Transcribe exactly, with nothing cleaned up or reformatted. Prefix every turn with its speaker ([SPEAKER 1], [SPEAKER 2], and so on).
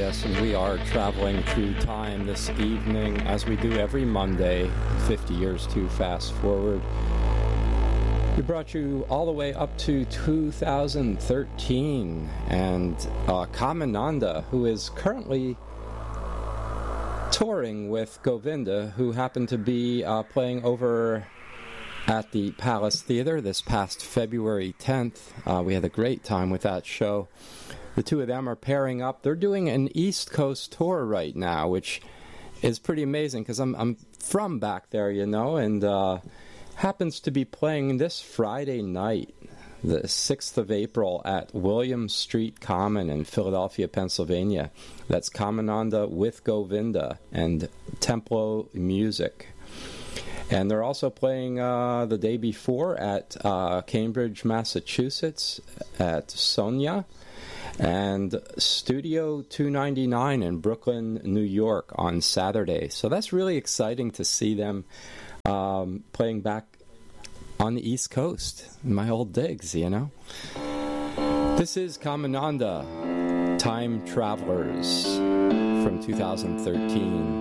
[SPEAKER 1] Yes, and we are traveling through time this evening, as we do every Monday, fifty years to fast forward. We brought you all the way up to two thousand thirteen, and uh, Kamananda, who is currently touring with Govinda, who happened to be uh, playing over at the Palace Theater this past February tenth. Uh, we had a great time with that show. The two of them are pairing up. They're doing an East Coast tour right now, which is pretty amazing because I'm I'm from back there, you know, and uh, happens to be playing this Friday night, the sixth of April, at William Street Common in Philadelphia, Pennsylvania. That's Kamananda with Govinda and Templo Music. And they're also playing uh, the day before at uh, Cambridge, Massachusetts, at Sonia, and Studio two ninety-nine in Brooklyn, New York on Saturday. So that's really exciting to see them um, playing back on the East Coast, my old digs, you know. This is Kamananda, Time Travelers, from two thousand thirteen.